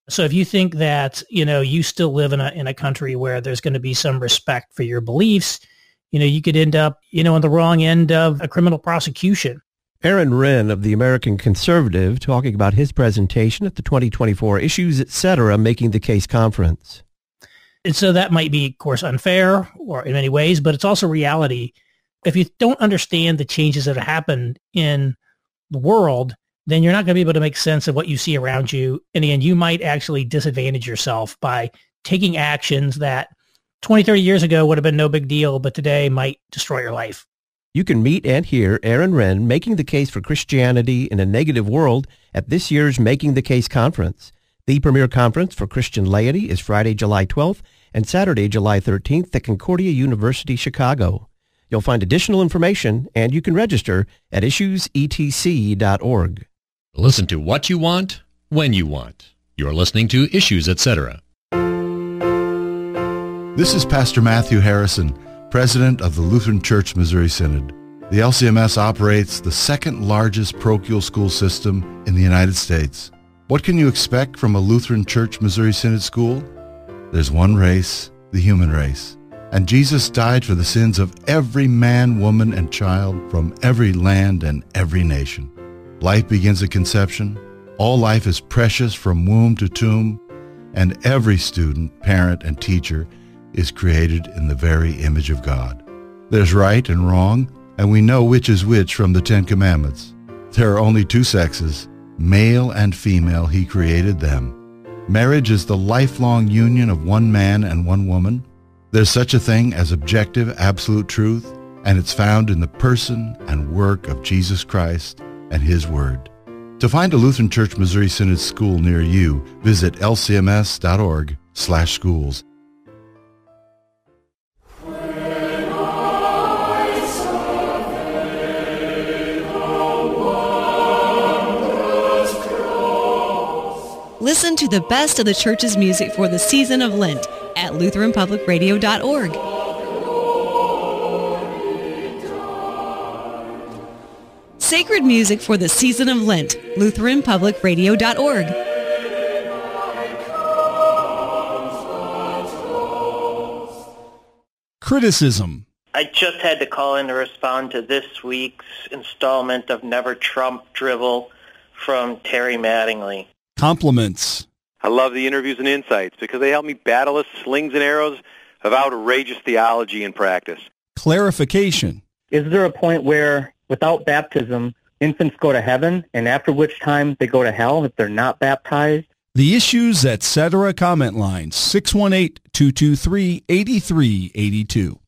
So if you think that, you still live in a country where there's going to be some respect for your beliefs, you could end up, on the wrong end of a criminal prosecution. Aaron Renn of the American Conservative talking about his presentation at the 2024 Issues, Etc. Making the Case Conference. And so that might be, of course, unfair or in many ways, but it's also reality. If you don't understand the changes that have happened in the world, then you're not going to be able to make sense of what you see around you. In the end, you might actually disadvantage yourself by taking actions that 20, 30 years ago would have been no big deal, but today might destroy your life. You can meet and hear Aaron Renn making the case for Christianity in a negative world at this year's Making the Case Conference. The premier conference for Christian laity is Friday, July 12th and Saturday, July 13th at Concordia University, Chicago. You'll find additional information, and you can register at issuesetc.org. Listen to what you want, when you want. You're listening to Issues, Etc. This is Pastor Matthew Harrison, President of the Lutheran Church Missouri Synod. The LCMS operates the second largest parochial school system in the United States. What can you expect from a Lutheran Church Missouri Synod school? There's one race, the human race. And Jesus died for the sins of every man, woman, and child from every land and every nation. Life begins at conception. All life is precious from womb to tomb. And every student, parent, and teacher is created in the very image of God. There's right and wrong, and we know which is which from the Ten Commandments. There are only two sexes, male and female. He created them. Marriage is the lifelong union of one man and one woman. There's such a thing as objective, absolute truth, and it's found in the person and work of Jesus Christ and His Word. To find a Lutheran Church Missouri Synod school near you, visit lcms.org/schools. Listen to the best of the church's music for the season of Lent at LutheranPublicRadio.org. Sacred music for the season of Lent, LutheranPublicRadio.org. Criticism. I just had to call in to respond to this week's installment of Never Trump Drivel from Terry Mattingly. Compliments. I love the interviews and insights because they help me battle the slings and arrows of outrageous theology and practice. Clarification. Is there a point where, without baptism, infants go to heaven, and after which time they go to hell if they're not baptized? The Issues, Etc. comment line, 618-223-8382.